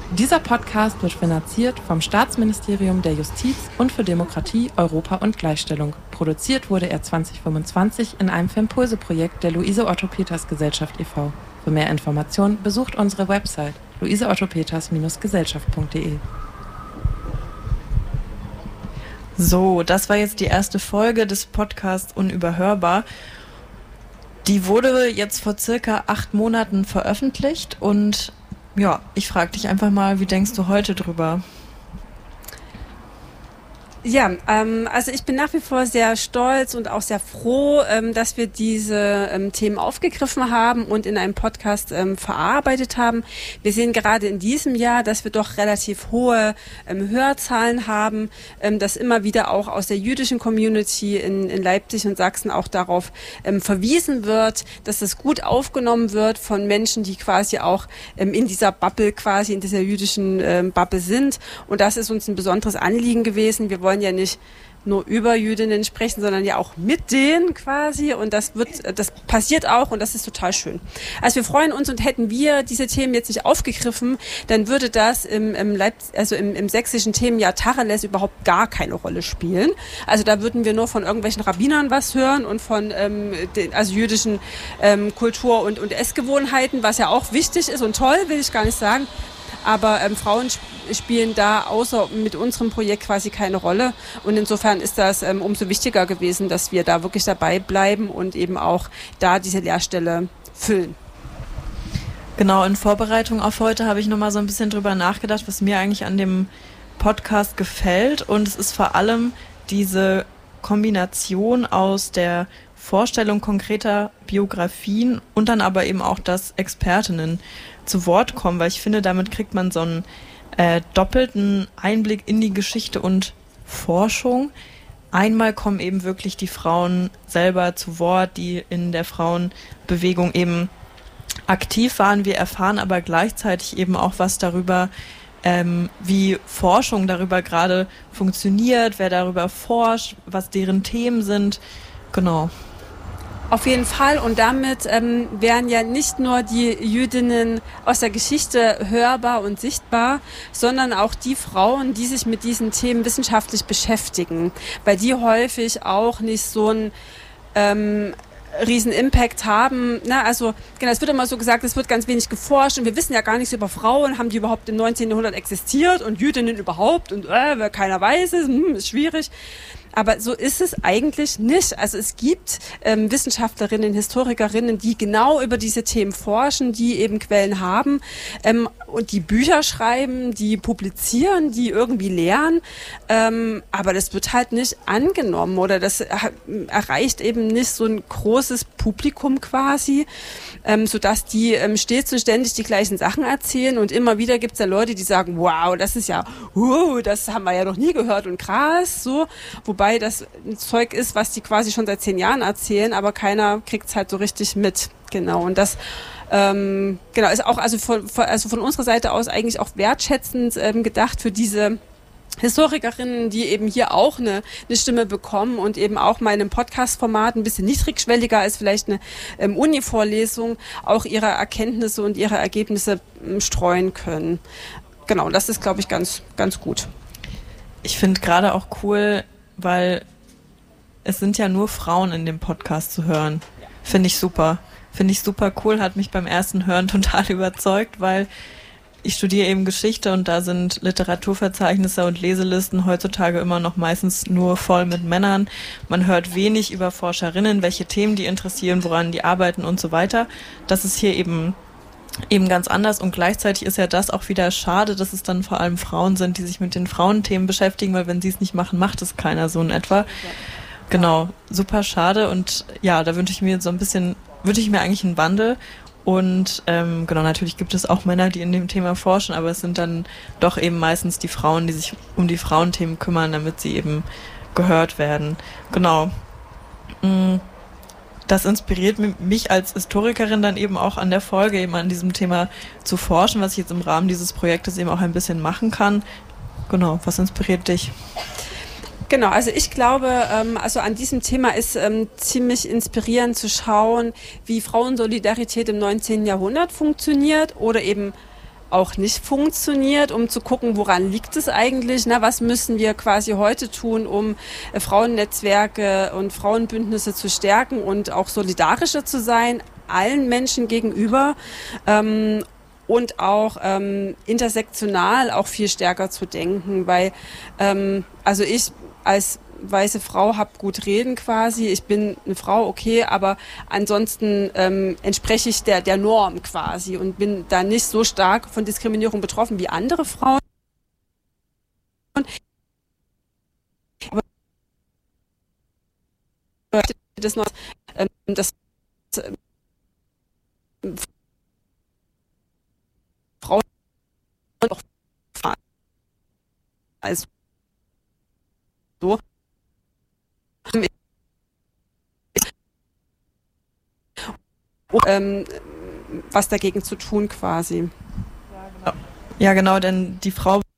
Dieser Podcast wird finanziert vom Staatsministerium der Justiz und für Demokratie, Europa und Gleichstellung. Produziert wurde er 2025 in einem Fempulse-Projekt der Luise-Otto-Peters-Gesellschaft e.V. Für mehr Informationen besucht unsere Website luiseottopeters-gesellschaft.de. So, das war jetzt die erste Folge des Podcasts Unüberhörbar. Die wurde jetzt vor circa 8 Monaten veröffentlicht und ja, ich frage dich einfach mal, wie denkst du heute drüber? Ja, also ich bin nach wie vor sehr stolz und auch sehr froh, dass wir diese Themen aufgegriffen haben und in einem Podcast verarbeitet haben. Wir sehen gerade in diesem Jahr, dass wir doch relativ hohe Hörzahlen haben, dass immer wieder auch aus der jüdischen Community in Leipzig und Sachsen auch darauf verwiesen wird, dass es gut aufgenommen wird von Menschen, die quasi auch in dieser Bubble, quasi in dieser jüdischen Bubble sind. Und das ist uns ein besonderes Anliegen gewesen. Wir wollen ja nicht nur über Jüdinnen sprechen, sondern ja auch mit denen quasi, und das passiert auch, und das ist total schön. Also wir freuen uns, und hätten wir diese Themen jetzt nicht aufgegriffen, dann würde das im sächsischen Themenjahr Tacheles überhaupt gar keine Rolle spielen. Also da würden wir nur von irgendwelchen Rabbinern was hören und von jüdischen Kultur- und Essgewohnheiten, was ja auch wichtig ist und toll, will ich gar nicht sagen. Aber Frauen spielen da außer mit unserem Projekt quasi keine Rolle. Und insofern ist das umso wichtiger gewesen, dass wir da wirklich dabei bleiben und eben auch da diese Lehrstelle füllen. Genau, in Vorbereitung auf heute habe ich nochmal so ein bisschen drüber nachgedacht, was mir eigentlich an dem Podcast gefällt. Und es ist vor allem diese Kombination aus der Vorstellung konkreter Biografien und dann aber eben auch das Expertinnen zu Wort kommen, weil ich finde, damit kriegt man so einen doppelten Einblick in die Geschichte und Forschung. Einmal kommen eben wirklich die Frauen selber zu Wort, die in der Frauenbewegung eben aktiv waren. Wir erfahren aber gleichzeitig eben auch was darüber, wie Forschung darüber gerade funktioniert, wer darüber forscht, was deren Themen sind. Genau. Auf jeden Fall, und damit wären ja nicht nur die Jüdinnen aus der Geschichte hörbar und sichtbar, sondern auch die Frauen, die sich mit diesen Themen wissenschaftlich beschäftigen, weil die häufig auch nicht so einen riesen Impact haben. Na, also genau, es wird immer so gesagt, es wird ganz wenig geforscht und wir wissen ja gar nichts über Frauen, haben die überhaupt im 19. Jahrhundert existiert und Jüdinnen überhaupt und wer keiner weiß es, ist schwierig. Aber so ist es eigentlich nicht. Also es gibt Wissenschaftlerinnen, Historikerinnen, die genau über diese Themen forschen, die eben Quellen haben und die Bücher schreiben, die publizieren, die irgendwie lehren. Aber das wird halt nicht angenommen oder das erreicht eben nicht so ein großes Publikum quasi, sodass die stets und ständig die gleichen Sachen erzählen. Und immer wieder gibt es ja Leute, die sagen, wow, das ist ja, das haben wir ja noch nie gehört und krass, so. Wobei das ein Zeug ist, was die quasi schon seit 10 Jahren erzählen, aber keiner kriegt es halt so richtig mit. Genau, und das ist auch von unserer Seite aus eigentlich auch wertschätzend gedacht für diese Historikerinnen, die eben hier auch eine Stimme bekommen und eben auch mal in einem Podcast-Format ein bisschen niedrigschwelliger als vielleicht eine Uni-Vorlesung auch ihre Erkenntnisse und ihre Ergebnisse streuen können. Genau, und das ist, glaube ich, ganz, ganz gut. Ich finde gerade auch cool, weil es sind ja nur Frauen in dem Podcast zu hören. Finde ich super. Finde ich super cool, hat mich beim ersten Hören total überzeugt, weil ich studiere eben Geschichte und da sind Literaturverzeichnisse und Leselisten heutzutage immer noch meistens nur voll mit Männern. Man hört wenig über Forscherinnen, welche Themen die interessieren, woran die arbeiten und so weiter. Das ist hier eben ganz anders und gleichzeitig ist ja das auch wieder schade, dass es dann vor allem Frauen sind, die sich mit den Frauenthemen beschäftigen, weil wenn sie es nicht machen, macht es keiner so in etwa. Genau, super schade und ja, da wünsche ich mir eigentlich einen Wandel und genau, natürlich gibt es auch Männer, die in dem Thema forschen, aber es sind dann doch eben meistens die Frauen, die sich um die Frauenthemen kümmern, damit sie eben gehört werden. Genau. Das inspiriert mich als Historikerin dann eben auch an der Folge, eben an diesem Thema zu forschen, was ich jetzt im Rahmen dieses Projektes eben auch ein bisschen machen kann. Genau, was inspiriert dich? Genau, also ich glaube, an diesem Thema ist ziemlich inspirierend zu schauen, wie Frauensolidarität im 19. Jahrhundert funktioniert oder eben auch nicht funktioniert, um zu gucken, woran liegt es eigentlich, was müssen wir quasi heute tun, um Frauennetzwerke und Frauenbündnisse zu stärken und auch solidarischer zu sein, allen Menschen gegenüber, und auch intersektional auch viel stärker zu denken, weil also ich als weiße Frau habe gut reden quasi, ich bin eine Frau, okay, aber ansonsten entspreche ich der Norm quasi und bin da nicht so stark von Diskriminierung betroffen wie andere Frauen. Das noch, das Frauen auch als so was dagegen zu tun quasi. Ja, genau, denn die Frau